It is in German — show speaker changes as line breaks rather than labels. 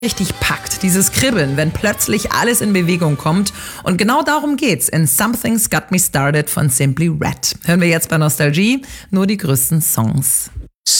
richtig packt, dieses Kribbeln, wenn plötzlich alles in Bewegung kommt. Und genau darum geht's in Something's Got Me Started von Simply Red. Hören wir jetzt bei Nostalgie nur die größten Songs.